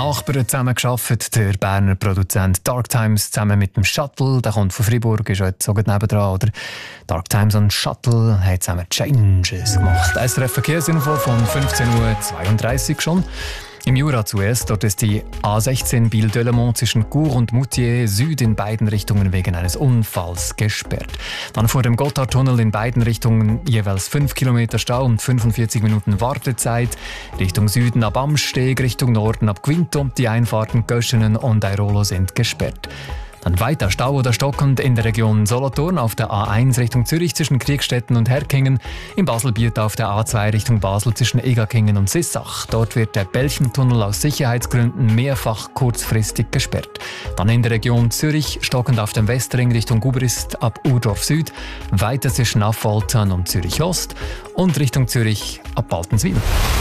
Nachbarn zusammengearbeitet. Der Berner Produzent Dark Times zusammen mit dem Shuttle, der kommt von Fribourg, ist jetzt so nebendran. Oder? Dark Times und Shuttle haben zusammen Changes gemacht. SRF Verkehrsinfo von 15.32 Uhr schon. Im Jura zuerst, dort ist die A16 Biel-Delemont zwischen Chur und Moutier Süd in beiden Richtungen wegen eines Unfalls gesperrt. Dann vor dem Gotthardtunnel in beiden Richtungen jeweils 5 Kilometer Stau und 45 Minuten Wartezeit. Richtung Süden ab Amsteg, Richtung Norden ab Quintum. Die Einfahrten Göschenen und Airolo sind gesperrt. Dann weiter Stau oder stockend in der Region Solothurn auf der A1 Richtung Zürich zwischen Kriegstetten und Herkingen, im Baselbiet auf der A2 Richtung Basel zwischen Egakingen und Sissach. Dort wird der Belchentunnel aus Sicherheitsgründen mehrfach kurzfristig gesperrt. Dann in der Region Zürich stockend auf dem Westring Richtung Gubrist ab Urdorf Süd, weiter zwischen Affoltern und Zürich Ost und Richtung Zürich ab Baltenswil.